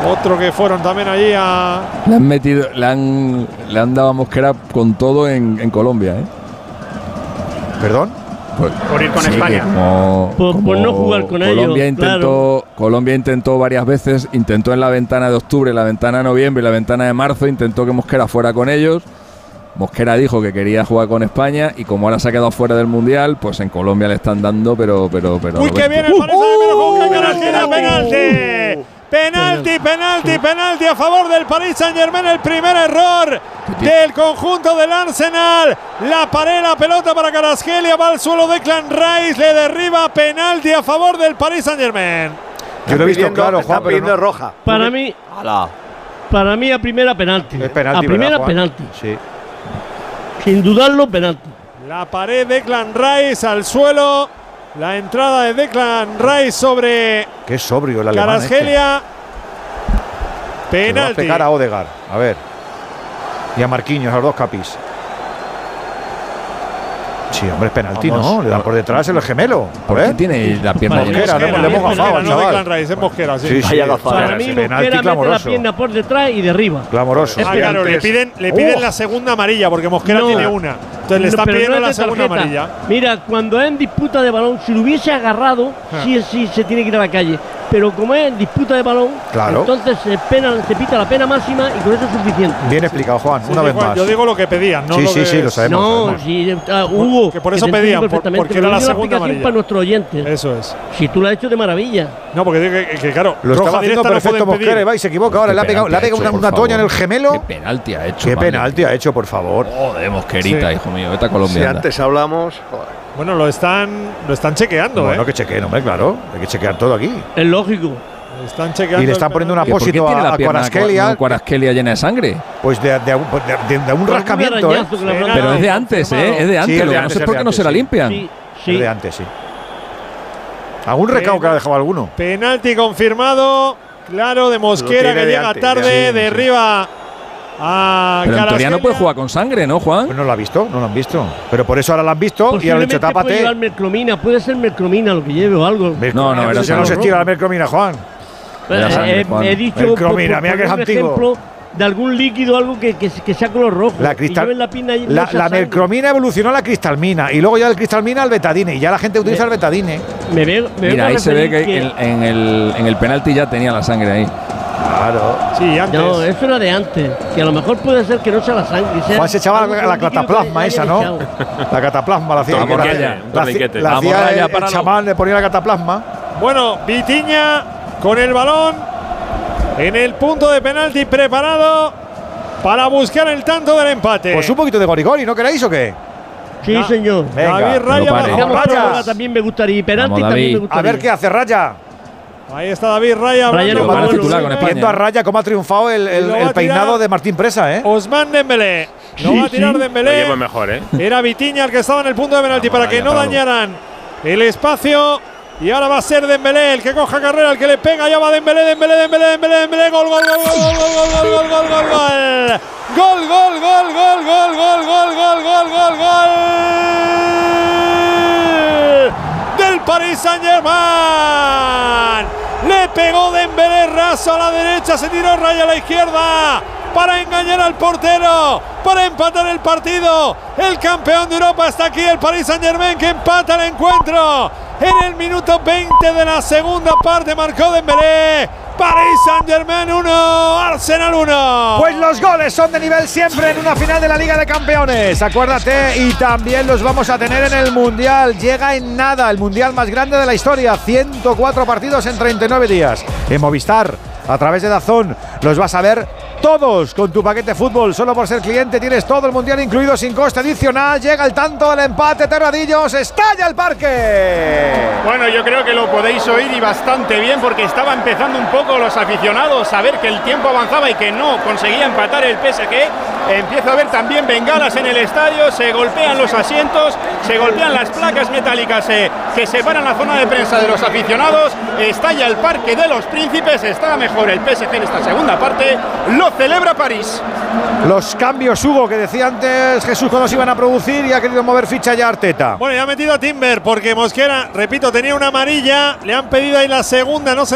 Otro que fueron también allí a... Le han dado a Mosquera con todo en Colombia, ¿eh? ¿Perdón? Por ir con España. Por no jugar con ellos. Colombia intentó varias veces, intentó en la ventana de octubre, la ventana de noviembre y la ventana de marzo, intentó que Mosquera fuera con ellos. Mosquera dijo que quería jugar con España y como ahora se ha quedado fuera del Mundial, pues en Colombia le están dando, pero... ¡Uy, qué bien! El Paris Saint-Germain, penalti a favor del Paris Saint-Germain. El primer error del conjunto del Arsenal. La pared, la pelota para Kvaratskhelia, va al suelo Declan Rice, le derriba. Penalti a favor del Paris Saint-Germain. Yo lo he visto claro, Juan, pero no. Roja. Para mí a primera penalti. Es penalti, a primera ¿verdad, penalti. Sí. Sin dudarlo, penalti. La pared de Declan Rice al suelo. La entrada de Declan Rice sobre... Qué sobrio el alemán. Kvaratskhelia. Penalti. Va a pegar a Odegaard. A ver. Y a Marquinhos, a los dos capis. Sí, hombre, es penalti, ¿no? Le da por detrás el gemelo. ¿Por qué tiene la pierna Mosquera? Le hemos gafado, no Declan Rice, es Mosquera, sí. Para mí, Mosquera mete la pierna por detrás y derriba. Clamoroso. Claro, le piden la segunda amarilla porque Mosquera tiene una. Entonces le están pidiendo la segunda amarilla. Mira, cuando es en disputa de balón, si lo hubiese agarrado, sí se tiene que ir a la calle. Pero como es en disputa de balón, entonces se pita la pena máxima y con eso es suficiente. Bien explicado, Juan, una vez más. Yo digo lo que pedían, no sí, lo sabemos. No, sí, Hugo, que por eso pedían, porque era la segunda amarilla. Para nuestros oyentes. Eso es. Si tú lo has hecho de maravilla. No, porque digo que claro, lo estaba haciendo perfecto Mosquera y va y se equivoca. Ahora le ha pegado una toña en el gemelo. ¿Qué penalti ha hecho? ¿Qué penalti ha hecho, por favor? Joder, Mosquerita, hijo mío, vete a Colombia. Si antes hablamos... Bueno, lo están chequeando, Bueno, que chequeen, hombre, claro. Hay que chequear todo aquí. Es lógico. Están chequeando y le están poniendo un apósito a Kvaratskhelia. Kvaratskhelia llena de sangre. Pues de un rascamiento, ¿eh? Pero es de antes, ¿eh? Es de antes. Lo que no sé por qué no se la limpian. Es de antes, sí. ¿Algún recao que ha dejado alguno? Penalti confirmado. Claro, de Mosquera que llega tarde. Derriba a Pero en teoría no puede jugar con sangre, ¿no, Juan? Pues no lo ha visto, no lo han visto. Pero por eso ahora lo han visto y han dicho tápate. Puede ser mercromina lo que lleve o algo. No, se estira la mercromina, Juan. He dicho mercromina, mira que es antiguo. Ejemplo de algún líquido, algo que sea color rojo. La mercromina evolucionó a la cristalmina y luego ya del cristalmina al betadine y ya la gente utiliza el betadine. Mira, ahí se ve que en el penalti ya tenía la sangre ahí. Claro. Sí, antes. No, eso era de antes. Que a lo mejor puede ser que no sea la sangre. Juan se echaba la cataplasma esa, ¿no? La cataplasma la hacía. La hacía el chamán, le ponía la cataplasma. Bueno, Vitinha con el balón en el punto de penalti preparado para buscar el tanto del empate. Pues un poquito de gorigori, ¿no queréis o qué? Sí, señor. Venga, David Raya, Raya también me gustaría. Y penalti también me gustaría. A ver qué hace Raya. Ahí está David Raya. Viendo a Raya cómo ha triunfado el peinado de Martín Presa, ¿eh? Ousmane Dembélé. No va a tirar Dembélé. Lo lleva mejor, ¿eh? Era Vitinha el que estaba en el punto de penalti para que no dañaran el espacio. Y ahora va a ser Dembélé el que coja carrera, el que le pega. Ya va Dembélé. Gol. Del Paris Saint-Germain. Le pegó Dembélé raso a la derecha, se tiró Raya a la izquierda para engañar al portero, para empatar el partido. El campeón de Europa está aquí, el Paris Saint-Germain, que empata el encuentro. En el minuto 20 de la segunda parte marcó Dembélé. Paris Saint-Germain 1, Arsenal 1. Pues los goles son de nivel siempre en una final de la Liga de Campeones. Acuérdate, y también los vamos a tener en el Mundial. Llega en nada, el Mundial más grande de la historia. 104 partidos en 39 días. En Movistar, a través de DAZN, los vas a ver todos con tu paquete fútbol. Solo por ser cliente tienes todo el Mundial incluido sin coste adicional. Llega el tanto del empate, Terradillos. ¡Estalla el parque! Bueno, yo creo que lo podéis oír y bastante bien, porque estaba empezando un poco los aficionados a ver que el tiempo avanzaba y que no conseguía empatar el PSG. Empiezo a ver también bengalas en el estadio, se golpean los asientos, se golpean las placas metálicas que separan la zona de prensa de los aficionados. Estalla el Parque de los Príncipes, está mejor el PSG en esta segunda parte, lo celebra París. Los cambios, Hugo, que decía antes Jesús cuando se iban a producir, y ha querido mover ficha ya Arteta. Bueno, ya ha metido a Timber porque Mosquera, repito, tenía una amarilla, le han pedido ahí la segunda, no se